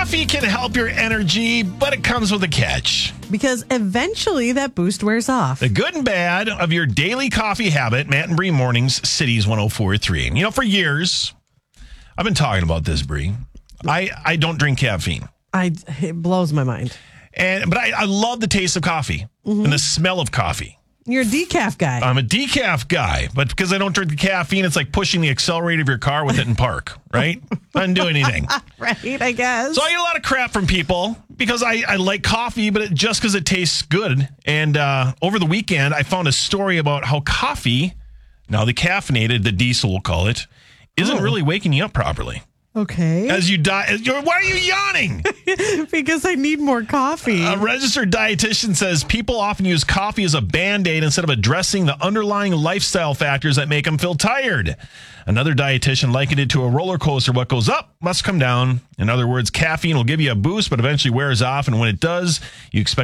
Coffee can help your energy, but it comes with a catch. Because eventually that boost wears off. The good and bad of your daily coffee habit. Matt and Bree Mornings, Cities 104.3. You know, for years, I've been talking about this, Bree. I don't drink caffeine. It blows my mind. But I love the taste of coffee and the smell of coffee. You're a decaf guy. I'm a decaf guy, but because I don't drink the caffeine, it's like pushing the accelerator of your car with it in park, right? I didn't do anything. Right, I guess. So I get a lot of crap from people because I like coffee, but just because it tastes good. And over the weekend, I found a story about how coffee, now the caffeinated, the diesel we'll call it, isn't really waking you up properly. Okay. As you die, why are you yawning? Because I need more coffee. A registered dietitian says people often use coffee as a Band-Aid instead of addressing the underlying lifestyle factors that make them feel tired. Another dietitian likened it to a roller coaster. What goes up must come down. In other words, caffeine will give you a boost, but eventually wears off. And when it does, you expect